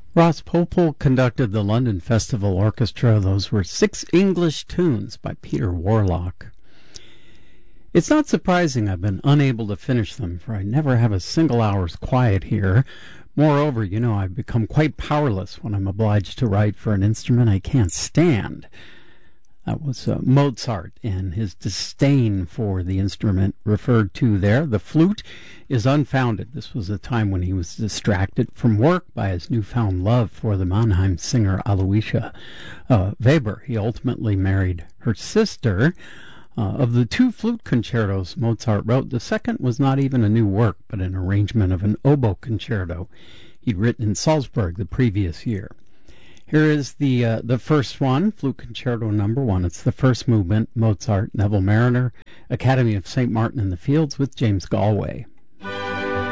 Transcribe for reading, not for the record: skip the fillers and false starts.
Ross Popel conducted the London Festival Orchestra. Those were 6 English tunes by Peter Warlock. It's not surprising I've been unable to finish them, for I never have a single hour's quiet here. Moreover, I've become quite powerless when I'm obliged to write for an instrument I can't stand. That was Mozart and his disdain for the instrument referred to there. The flute is unfounded. This was a time when he was distracted from work by his newfound love for the Mannheim singer Aloysia Weber. He ultimately married her sister. Of the 2 flute concertos Mozart wrote, the second was not even a new work, but an arrangement of an oboe concerto he'd written in Salzburg the previous year. Here is the first one, Flute Concerto Number 1. It's the first movement, Mozart, Neville Marriner, Academy of St. Martin in the Fields with James Galway.